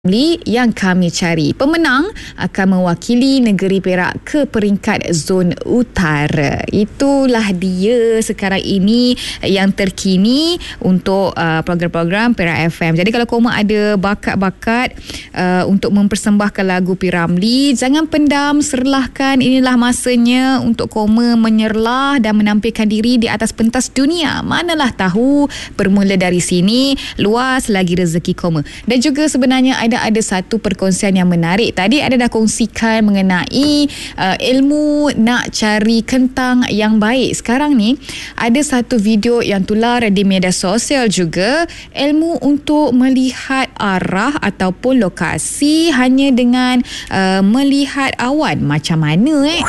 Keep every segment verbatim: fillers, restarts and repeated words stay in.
yang kami cari. Pemenang akan mewakili negeri Perak ke peringkat zon utara. Itulah dia sekarang ini yang terkini untuk uh, program-program Perak F M. Jadi kalau korang ada bakat-bakat uh, untuk mempersembahkan lagu P. Ramlee, jangan pendam, serlahkan. Inilah masanya untuk korang menyerlah dan menampilkan diri di atas pentas dunia. Manalah tahu bermula dari sini, luas lagi rezeki korang. Dan juga sebenarnya ada ada satu perkongsian yang menarik. Tadi ada dah kongsikan mengenai uh, ilmu nak cari kentang yang baik. Sekarang ni ada satu video yang tular di media sosial juga, ilmu untuk melihat arah ataupun lokasi hanya dengan uh, melihat awan. Macam mana eh?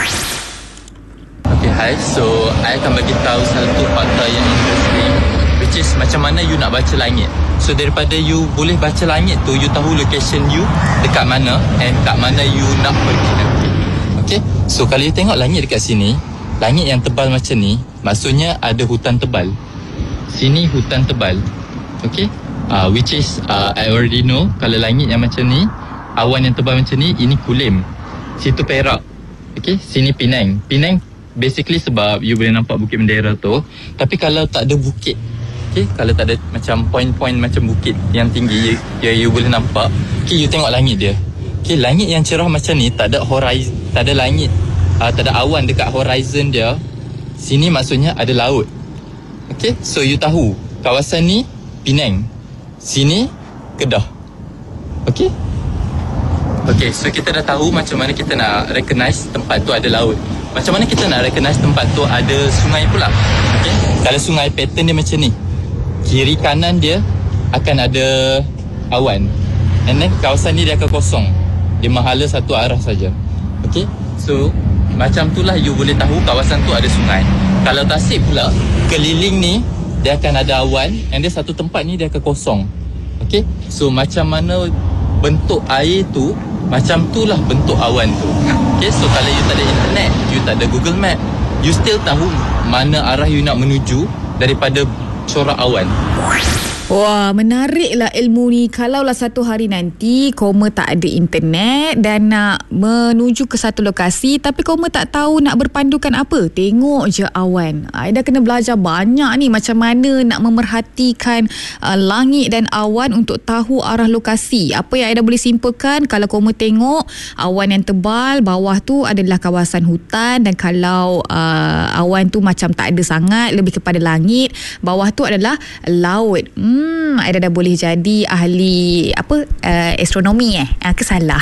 Okay, hi. So, I akan bagi tahu satu fakta yang interesting, which is macam mana you nak baca langit. So daripada you boleh baca langit tu, you tahu location you dekat mana and kat mana you nak pergi nanti. Okay, so kalau you tengok langit dekat sini, langit yang tebal macam ni, maksudnya ada hutan tebal. Sini hutan tebal. Okay, uh, which is uh, I already know, kalau langit yang macam ni, awan yang tebal macam ni, ini Kulim. Situ Perak. Okay, sini Penang. Penang basically sebab you boleh nampak Bukit Bendera tu. Tapi kalau tak ada bukit, okay, kalau tak ada macam point-point macam bukit yang tinggi yang you, you boleh nampak, okay, you tengok langit dia. Okay, langit yang cerah macam ni, tak ada horizon, tak ada langit, uh, tak ada awan dekat horizon dia. Sini maksudnya ada laut. Okay, so you tahu kawasan ni Penang, sini Kedah. Okay, okay, so kita dah tahu macam mana kita nak recognize tempat tu ada laut. Macam mana kita nak recognize tempat tu ada sungai pula. Okay, kalau sungai pattern dia macam ni, kiri kanan dia akan ada awan, and then kawasan ni dia akan kosong, dia menghala satu arah saja. Okay, so macam itulah you boleh tahu kawasan tu ada sungai. Kalau tasik pula, keliling ni dia akan ada awan, and dia satu tempat ni dia akan kosong. Okay, so macam mana bentuk air tu, macam itulah bentuk awan tu. Okay, so kalau you tak ada internet, you tak ada Google Map, you still tahu mana arah you nak menuju daripada corak awan. Wah, menariklah ilmu ni. Kalaulah satu hari nanti koma tak ada internet dan nak menuju ke satu lokasi, tapi koma tak tahu nak berpandukan apa, tengok je awan. Aida kena belajar banyak ni, macam mana nak memerhatikan uh, langit dan awan untuk tahu arah lokasi. Apa yang Aida boleh simpulkan, kalau koma tengok awan yang tebal, bawah tu adalah kawasan hutan, dan kalau uh, awan tu macam tak ada sangat, lebih kepada langit, bawah tu adalah laut. Hmm Hmm, Aida dah boleh jadi ahli apa uh, astronomi eh? Uh, kesalah.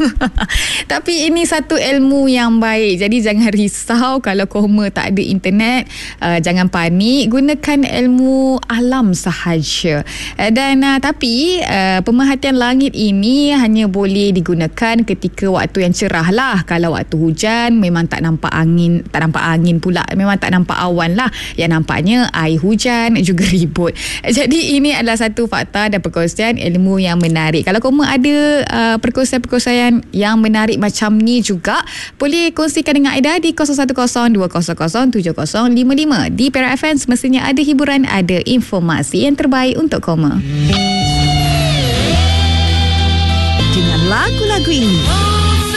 Tapi ini satu ilmu yang baik. Jadi jangan risau kalau koma tak ada internet. Uh, jangan panik. Gunakan ilmu alam sahaja. Uh, dan uh, tapi uh, pemerhatian langit ini hanya boleh digunakan ketika waktu yang cerah lah. Kalau waktu hujan memang tak nampak angin, tak nampak angin pula. Memang tak nampak awan lah. Yang nampaknya air hujan juga ribut. Jadi ini adalah satu fakta dan perkongsian ilmu yang menarik. Kalau korang ada uh, perkongsian-perkongsian yang menarik macam ni juga, boleh kongsikan dengan Aida di kosong satu kosong dua kosong kosong tujuh kosong lima lima. Di Perak F M semestinya ada hiburan, ada informasi yang terbaik untuk korang. Dengan lagu-lagu ini